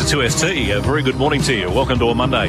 2ST. A very good morning to you. Welcome to a Monday.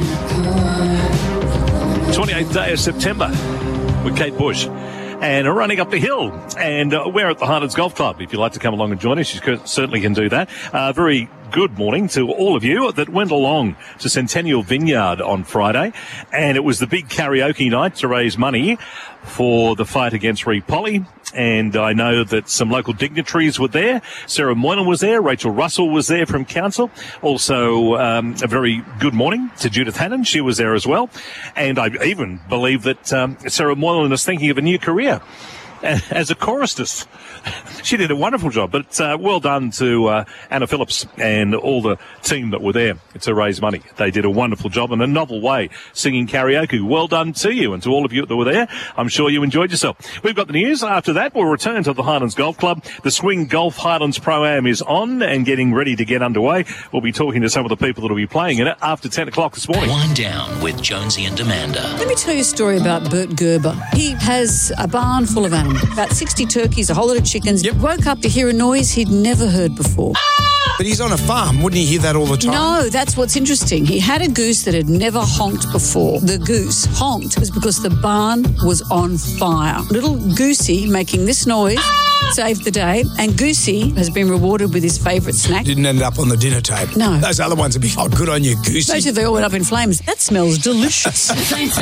28th day of September with Kate Bush. And running up the hill. And we're at the Highlands Golf Club. If you'd like to come along and join us, you certainly can do that. Very good morning to all of you that went along to Centennial Vineyard on Friday. And it was the big karaoke night to raise money for the fight against Re Polly. And I know that some local dignitaries were there. Sarah Moylan was there. Rachel Russell was there from council. Also, a very good morning to Judith Hannon. She was there as well. And I even believe that Sarah Moylan is thinking of a new career as a choristist. She did a wonderful job, but well done to Anna Phillips and all the team that were there to raise money. They did a wonderful job in a novel way, singing karaoke. Well done to you and to all of you that were there. I'm sure you enjoyed yourself. We've got the news. After that, we'll return to the Highlands Golf Club. The Swing Golf Highlands Pro-Am is on and getting ready to get underway. We'll be talking to some of the people that will be playing in it after 10 o'clock this morning. Wind down with Jonesy and Amanda. Let me tell you a story about Bert Gerber. He has a barn full of animals, about 60 turkeys, a whole lot of chickens. Yep. Woke up to hear a noise he'd never heard before. But he's on a farm. Wouldn't he hear that all the time? No, that's what's interesting. He had a goose that had never honked before. The goose honked was because the barn was on fire. Little Goosey making this noise saved the day, and Goosey has been rewarded with his favourite snack. Didn't end up on the dinner table. No. Those other ones would be, oh, good on you, Goosey. Especially if they all went up in flames. That smells delicious.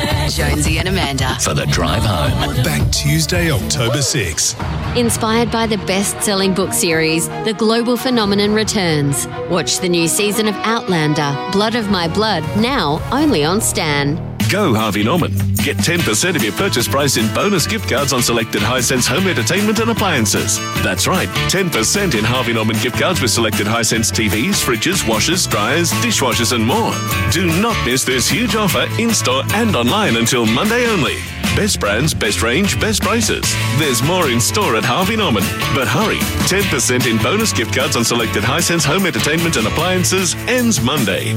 Jonesy and Amanda. For the drive home. Back Tuesday, October 6. Inspired by the best-selling book series, The Global Phenomenon returns. Watch the new season of Outlander, Blood of My Blood, now only on Stan. Go Harvey Norman. Get 10% of your purchase price in bonus gift cards on selected Hisense home entertainment and appliances. That's right, 10% in Harvey Norman gift cards with selected Hisense TVs, fridges, washers, dryers, dishwashers and more. Do not miss this huge offer in-store and online until Monday only. Best brands, best range, best prices. There's more in store at Harvey Norman. But hurry, 10% in bonus gift cards on selected Hisense home entertainment and appliances ends Monday.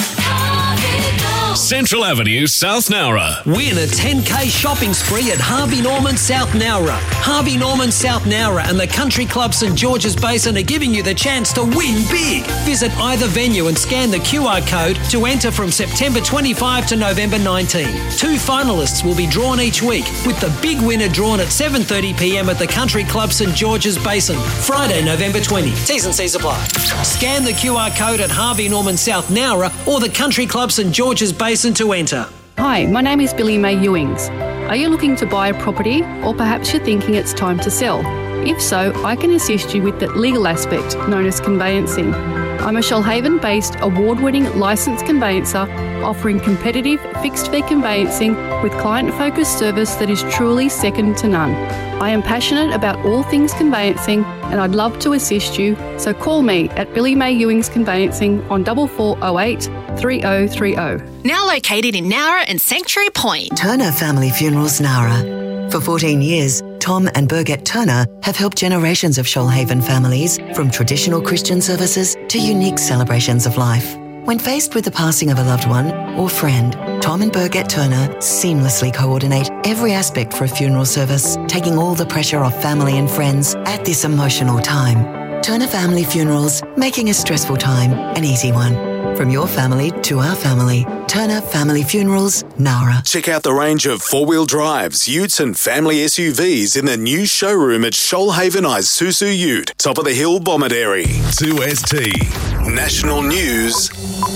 Central Avenue, South Nowra. Win a 10K shopping spree at Harvey Norman, South Nowra. Harvey Norman, South Nowra and the Country Club St George's Basin are giving you the chance to win big. Visit either venue and scan the QR code to enter from September 25 to November 19. 2 finalists will be drawn each week, with the big winner drawn at 7:30pm at the Country Club St George's Basin, Friday, November 20. T's and C's apply. Scan the QR code at Harvey Norman, South Nowra or the Country Club St George's Basin to enter. Hi, my name is Billy May Ewings. Are you looking to buy a property, or perhaps you're thinking it's time to sell? If so, I can assist you with the legal aspect known as conveyancing. I'm a Shoalhaven-based award-winning licensed conveyancer offering competitive fixed-fee conveyancing with client-focused service that is truly second to none. I am passionate about all things conveyancing and I'd love to assist you, so call me at Billy May Ewings Conveyancing on 4408 3030. Now located in Nowra and Sanctuary Point. Turner Family Funerals Nowra. For 14 years, Tom and Birgit Turner have helped generations of Shoalhaven families, from traditional Christian services to unique celebrations of life. When faced with the passing of a loved one or friend, Tom and Birgit Turner seamlessly coordinate every aspect for a funeral service, taking all the pressure off family and friends at this emotional time. Turner Family Funerals, making a stressful time an easy one. From your family to our family, Turner Family Funerals, Nowra. Check out the range of four-wheel drives, utes and family SUVs in the new showroom at Shoalhaven Isuzu Ute, top of the hill, Bomaderry. 2ST National News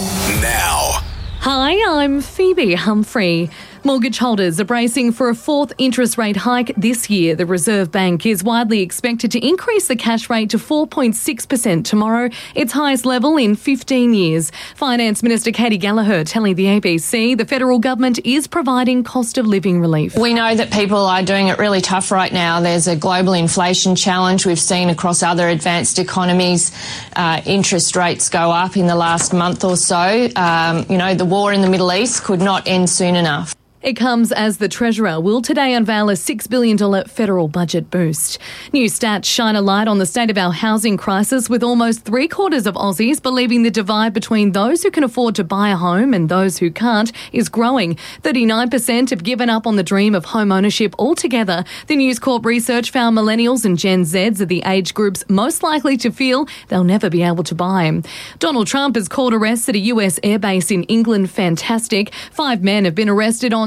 now. Hi, I'm Phoebe Humphrey. Mortgage holders are bracing for a fourth interest rate hike this year. The Reserve Bank is widely expected to increase the cash rate to 4.6% tomorrow, its highest level in 15 years. Finance Minister Katie Gallagher telling the ABC the federal government is providing cost of living relief. We know that people are doing it really tough right now. There's a global inflation challenge we've seen across other advanced economies. Interest rates go up in the last month or so. The war in the Middle East could not end soon enough. It comes as the Treasurer will today unveil a $6 billion federal budget boost. New stats shine a light on the state of our housing crisis, with almost 3/4 of Aussies believing the divide between those who can afford to buy a home and those who can't is growing. 39% have given up on the dream of home ownership altogether. The News Corp research found millennials and Gen Zs are the age groups most likely to feel they'll never be able to buy. Donald Trump has called arrests at a US airbase in England fantastic. 5 men have been arrested on